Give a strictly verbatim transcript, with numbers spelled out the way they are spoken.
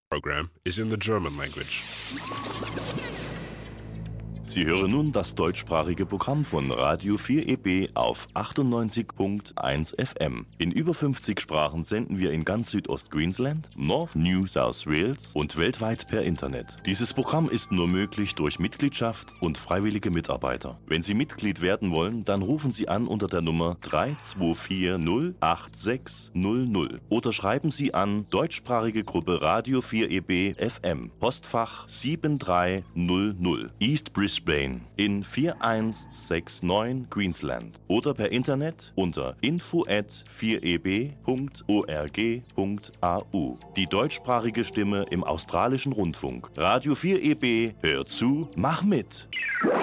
Program is in the German language. Sie hören nun das deutschsprachige Programm von Radio vier E B auf achtundneunzig Komma eins F M. In über fünfzig Sprachen senden wir in ganz Südost-Queensland, North New South Wales und weltweit per Internet. Dieses Programm ist nur möglich durch Mitgliedschaft und freiwillige Mitarbeiter. Wenn Sie Mitglied werden wollen, dann rufen Sie an unter der Nummer drei zwei vier null acht sechs null null oder schreiben Sie an deutschsprachige Gruppe Radio vier E B F M, Postfach sieben drei null null, East Brisbane in vier eins sechs neun Queensland oder per Internet unter info at vier e b punkt org punkt a u. Die deutschsprachige Stimme im australischen Rundfunk. Radio vier E B, hör zu, mach mit!